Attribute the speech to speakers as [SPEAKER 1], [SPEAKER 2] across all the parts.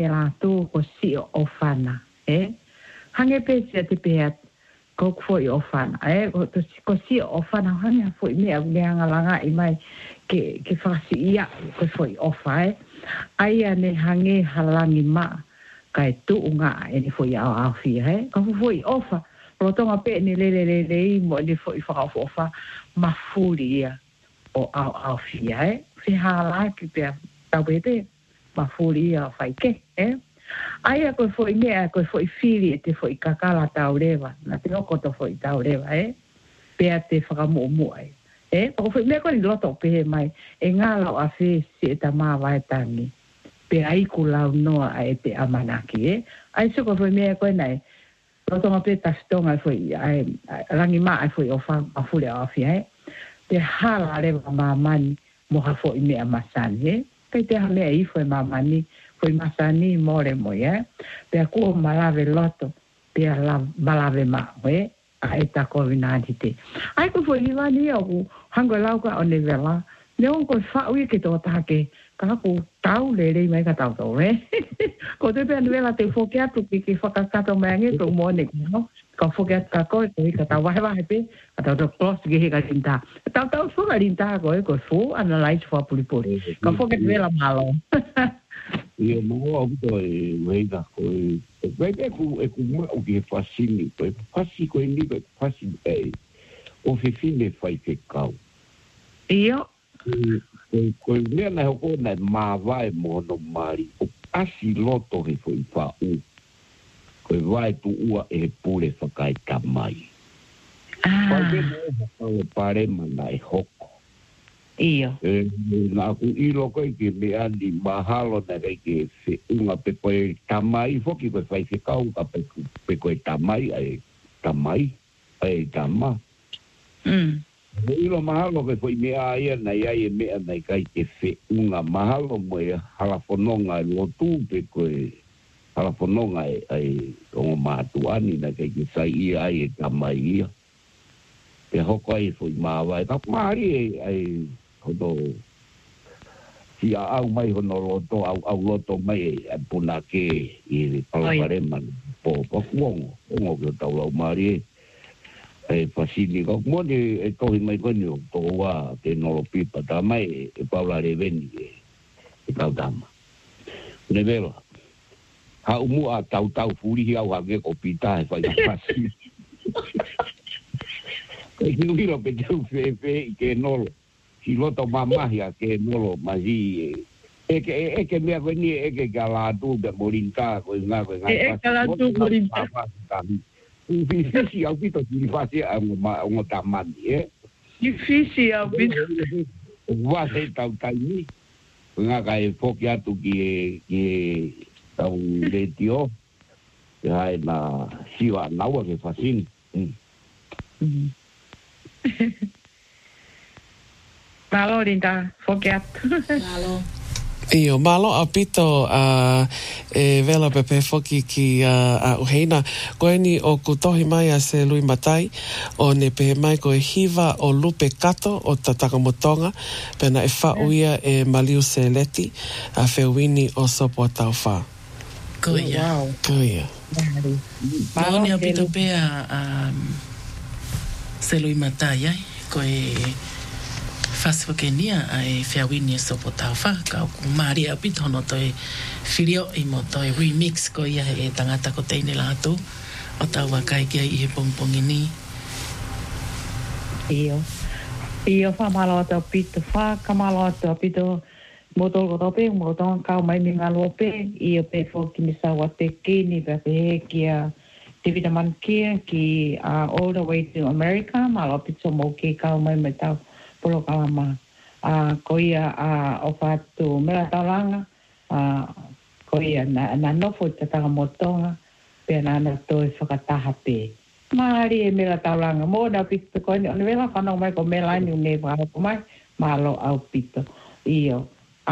[SPEAKER 1] la tu ko si ofana hange pe se te pe ko foi ofana ko si ofana hange foi me nga langa i mai ke fasi ia ko foi ofa ai ane hange halangi ma kai tu nga e foi a fi ko foi ofa lo tonga pe ni le mo ni foi fa ofa ma furia o a fi fi hala ki pe ta bete ma furia fai ke ai ko foi me ko foi fili te foi kakala taureva na te ko to foi taureva pe te fa mo ai ko foi me ko ni loto pe mai ngala a fe se ta ma vai tangi pe ai ku la no ai te amanaki ai so ko foi me ko nai loto ma pe ta stonga foi ai rangi ma ai foi ofa a fule a fi te hala le ma mani mo ha foi me amasani pe te ha me ai foi ma mani foi masani more mo pe ko malave loto pe la malave ma a eta COVID-19 te ai ko foi ni vani o hango lau ka o nevela ne on ko fa ui ke to ta ke ka ko tau le mai ka tau to ko te pe nevela te fo ke atu ke fa ka to mangi ko mo ne no ka fo ke ka ko ka tau wa pe ka tau close ke ka tinta tau fo ka tinta ko fo analyze fo pulipori ka fo ke nevela malo
[SPEAKER 2] e mo auto e veida ko e ku mo o que fascini ko ni ko fascini o fine fai ke kau
[SPEAKER 1] io
[SPEAKER 2] ko ne na ko na ma vai mo no mari o asi loto he foi fa u ko vai tu ua e pure fa kai kamai pare manai hoko
[SPEAKER 1] io
[SPEAKER 2] na ku ilo ko ke me andi mahalo na ke se unha pe ko tamai foki ko fai se kau ka pe ko tamai ai tama ilo mahalo ke foi me ai na ia me na kai ke se unha mahalo mo hala fononga lo tu pe ko hala fononga ai o matuani na ke sai ai tamai pe hoko ai foi mawai ta mari ai hodo si au mai hono loto au loto mai puna ke i palapareman po kuongo ke tau mari e fasini ko mo ni e to mai ko ni to wa te no pipa ta mai e paula reveni e tau dama ne velo ha umu a tau furi au ha ke ko pita e fai fasini e no viro pe tau fe ke no si loto mamahia ke nolo mazi e ke me veni e ke galadu de morinta ko nga
[SPEAKER 1] galadu morinta
[SPEAKER 2] difícil au pito di fase a un tamani
[SPEAKER 1] difícil au pito
[SPEAKER 2] va se tau tani nga ka e foki atu ki tau de tio ya na siwa naua ke fasini
[SPEAKER 1] Malo rinda, forget.
[SPEAKER 3] Malo.
[SPEAKER 4] Io, malo a pito e vela pepe foki ki a uheina. Koe ni o kutohi mai a se lui matai o ne pehe mai ko e hiva o lupe kato o tataka motonga pena e whauia e maliu se leti a whewini o sopo a tau wha.
[SPEAKER 3] Koia.
[SPEAKER 4] Koia.
[SPEAKER 3] Malo ni a pito pe a se lui matai ai koe fast kenia ai fiawini so potafa ka kumari apito no toi firio i mo toi remix ko ia e tangata ko teine la tu o tawa kai ki i pompongini
[SPEAKER 1] io fa malo to pito fa kamalo to pito moto ko tope moto ka mai mi ngalo pe io pe fo ki mi sa wa te kini pe ki a te vitamin ki all the way to America malo pito mo ki ka mai me tau polo kalama koia o fatu mera talanga koia na nofo tatanga motonga pe na to whakataha pe mari e mera talanga mo na pito ko ni vela whanau mai ko mela ni ne wao ko mai malo au pito io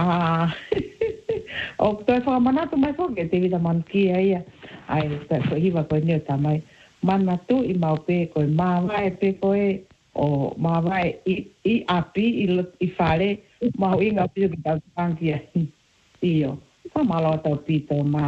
[SPEAKER 1] o toi whakamana tu mai ko ke te vida man ki ia ai pe hiva ko ni ta mai mana tu i mau pe ko ma vai pe ko o mawai i api i fare mau inga pio ki tau tangia io Whamalo tau pito ma